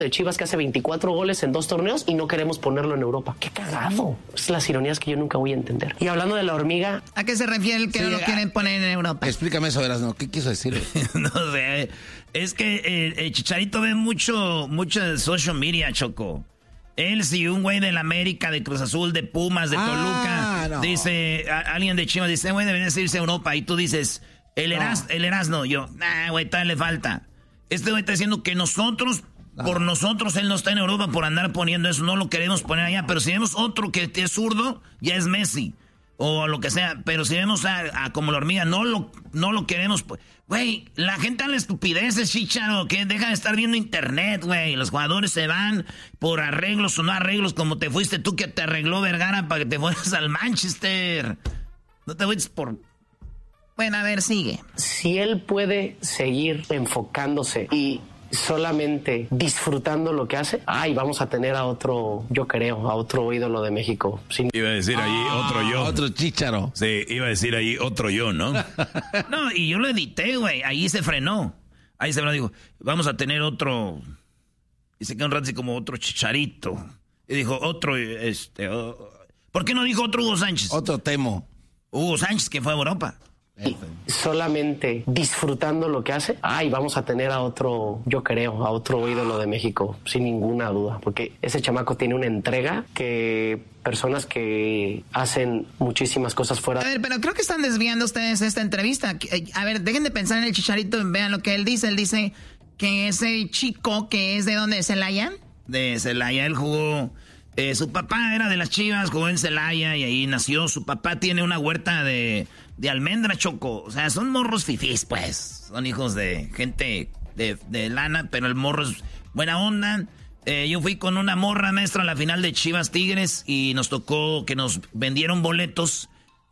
de Chivas que hace 24 goles en 2 torneos y no queremos ponerlo en Europa. ¡Qué cagado! Es las ironías que yo nunca voy a entender. Y hablando de la hormiga... ¿A qué se refiere el que no lo quieren poner en Europa? Explícame eso, Erasmo. ¿Qué quiso decir? No sé. Es que el Chicharito ve mucho social media, Choco. Él, si un güey de la América, de Cruz Azul, de Pumas, de Toluca, no. Dice, alguien de Chivas dice, güey, debería irse a Europa. Y tú dices, el Erasmo. Yo, güey, todavía le falta. Este güey está diciendo que nosotros... Por nosotros él no está en Europa por andar poniendo eso, no lo queremos poner allá, pero si vemos otro que es zurdo, ya es Messi, o lo que sea, pero si vemos a como la hormiga, no lo queremos, güey, la gente a la estupidez es Chicharo, que deja de estar viendo internet, güey, los jugadores se van por arreglos o no arreglos, como te fuiste tú que te arregló Vergara para que te fueras al Manchester, no te fuiste por... Bueno, a ver, sigue. Si él puede seguir enfocándose y solamente disfrutando lo que hace, vamos a tener a otro, yo creo, a otro ídolo de México. Iba a decir allí otro yo. Otro Chícharo. Sí, iba a decir allí otro yo, ¿no? No, y yo lo edité, güey, ahí se frenó. Ahí se frenó, digo, vamos a tener otro, y se quedó un rato así como otro Chicharito. Y dijo, otro, ¿por qué no dijo otro Hugo Sánchez? Otro Temo. Hugo Sánchez, que fue a Europa. Y solamente disfrutando lo que hace, vamos a tener a otro, yo creo, a otro ídolo de México, sin ninguna duda, porque ese chamaco tiene una entrega que personas que hacen muchísimas cosas fuera... A ver, pero creo que están desviando ustedes esta entrevista. A ver, dejen de pensar en el Chicharito y vean lo que él dice. Él dice que ese chico que es de ¿dónde? ¿De Celaya? De Celaya, él jugó... su papá era de las Chivas, jugó en Celaya y ahí nació. Su papá tiene una huerta de almendra, Choco. O sea, son morros fifís, pues. Son hijos de gente de lana, pero el morro es buena onda. Yo fui con una morra maestra a la final de Chivas Tigres y nos tocó que nos vendieron boletos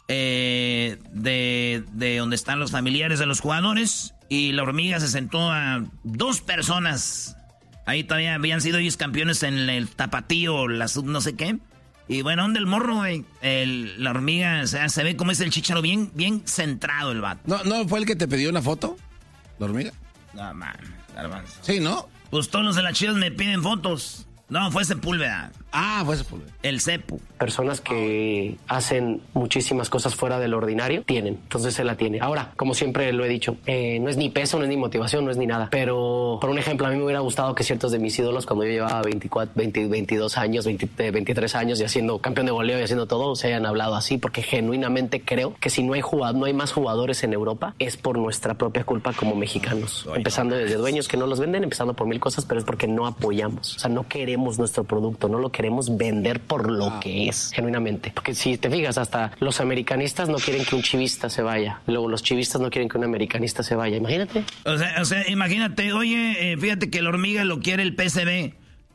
de donde están los familiares de los jugadores. Y la hormiga se sentó a 2 personas. Ahí todavía habían sido ellos campeones en el tapatío, la sub no sé qué. Y bueno, ¿dónde el morro, güey? La hormiga, o sea, se ve como es el Chicharo, bien centrado el vato. ¿No fue el que te pidió una foto? ¿La hormiga? No, man, garbanzo. Sí, ¿no? Pues todos los de las Chivas me piden fotos. No, fue Sepúlveda. Fue Sepúlveda. El Cepu. Personas que hacen muchísimas cosas fuera del ordinario, tienen. Entonces él la tiene. Ahora, como siempre lo he dicho, no es ni peso, no es ni motivación, no es ni nada. Pero, por un ejemplo, a mí me hubiera gustado que ciertos de mis ídolos, cuando yo llevaba 22 años, 23 años y haciendo campeón de goleo y haciendo todo, se hayan hablado así, porque genuinamente creo que si no hay más jugadores en Europa, es por nuestra propia culpa como mexicanos. Empezando desde dueños que no los venden, empezando por 1000 cosas, pero es porque no apoyamos. O sea, no queremos nuestro producto, no lo queremos vender por lo que es, genuinamente. Porque si te fijas, hasta los americanistas no quieren que un chivista se vaya. Luego los chivistas no quieren que un americanista se vaya. Imagínate. O sea, imagínate, oye, fíjate que la hormiga lo quiere el PSV.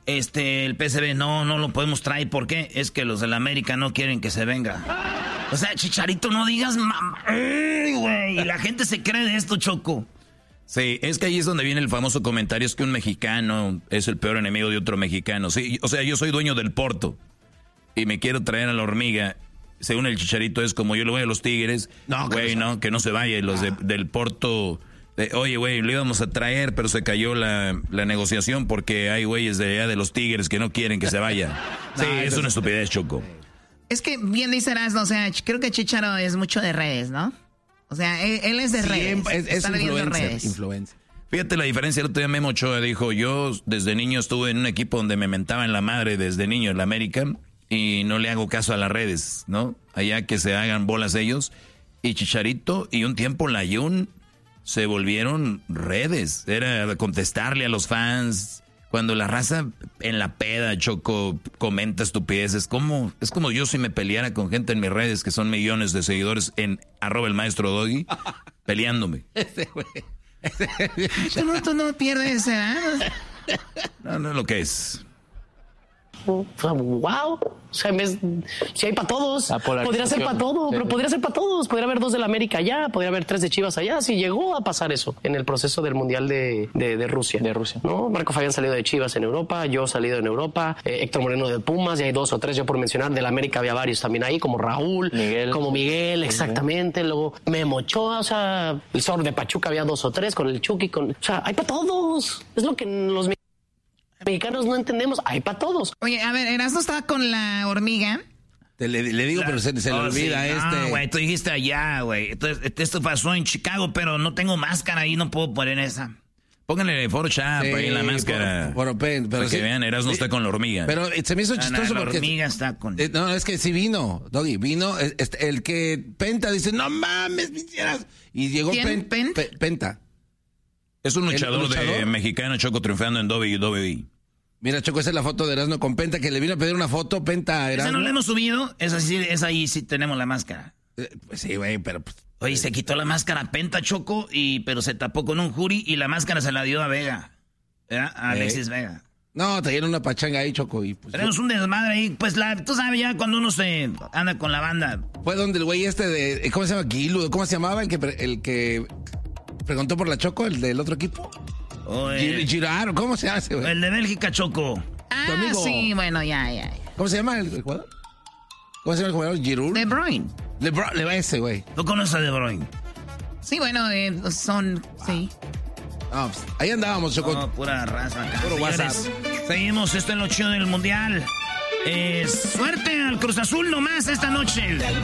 El PSV no lo podemos traer. ¿Por qué? Es que los de la América no quieren que se venga. O sea, Chicharito, no digas mamá. Güey, y la gente se cree de esto, Choco. Sí, es que ahí es donde viene el famoso comentario, es que un mexicano es el peor enemigo de otro mexicano. Sí, o sea, yo soy dueño del Porto y me quiero traer a la hormiga. Según el Chicharito es como yo le voy a los Tigres. No, güey, no, que no se vaya. Y los del Porto, oye, güey, lo íbamos a traer, pero se cayó la negociación porque hay güeyes de allá de los Tigres que no quieren que se vaya. Sí, es una estupidez, Choco. Es que bien dice Erasmo, o sea, creo que Chicharo es mucho de redes, ¿no? O sea, él es de redes. Es influencer. Fíjate la diferencia. El otro día Memo Ochoa dijo, yo desde niño estuve en un equipo donde me mentaban la madre desde niño en la América y no le hago caso a las redes, ¿no? Allá que se hagan bolas ellos. Y Chicharito y un tiempo la Jun se volvieron redes. Era contestarle a los fans. Cuando la raza en la peda, Choco, comenta estupideces, es como yo si me peleara con gente en mis redes, que son millones de seguidores en @elmaestrodoggy, peleándome. Ese güey. Tú no pierdes, ¿eh? No es lo que es. Wow, o sea, si hay para todos, podría ser para todo, pero podría ser para todos, podría haber 2 de la América allá, podría haber 3 de Chivas allá, si llegó a pasar eso en el proceso del Mundial de Rusia. ¿No? Marco Fabián salido de Chivas en Europa, yo salido en Europa, Héctor Moreno de Pumas, y hay 2 o 3 yo por mencionar, de la América había varios también ahí, como Raúl, como Miguel, exactamente, luego Memo Ochoa, o sea, el Zor de Pachuca había 2 o 3, con el Chucky, o sea, hay para todos, es lo que los Mexicanos no entendemos, hay para todos. Oye, a ver, Erasmo estaba con la hormiga. Le digo, pero se le olvida sí. No, güey, tú dijiste allá, güey. Entonces, esto pasó en Chicago, pero no tengo máscara y no puedo poner esa. Pónganle Photoshop ahí la máscara. Pero para que vean, Erasmo está con la hormiga. Pero se me hizo chistoso la porque... hormiga está con... no, es que sí vino, Doggy, vino. El que Penta dice, no mames, hicieras. Y llegó Penta. Es un luchador de mexicano, Choco, triunfando en WWE. Mira, Choco, esa es la foto de Erasmo con Penta, que le vino a pedir una foto, Penta, Erasmo. ¿Esa no la hemos subido? Esa ahí sí tenemos la máscara. Pues sí, güey, pero... Oye, se quitó la máscara Penta, Choco, pero se tapó con un jury y la máscara se la dio a Vega. ¿Verdad? A Alexis Vega. No, traían una pachanga ahí, Choco. Y pues, tenemos un desmadre ahí. Pues tú sabes ya cuando uno se anda con la banda. Fue donde el güey de... ¿Cómo se llama? Guilu. ¿Cómo se llamaba? El que preguntó por la Choco, el del otro equipo. Girard, ¿cómo se hace, güey? El de Bélgica, Choco. Sí, bueno, ya. ¿Cómo se llama el jugador? ¿Cómo se llama el jugador? Giroud. De Bruyne. Le va ese, güey. ¿Tú conoces a De Bruyne? Sí, bueno, sí. No, pues, ahí andábamos, Choco. No, pura raza acá. Puro WhatsApp. Seguimos, esto es lo chido del Mundial. Suerte al Cruz Azul nomás esta noche.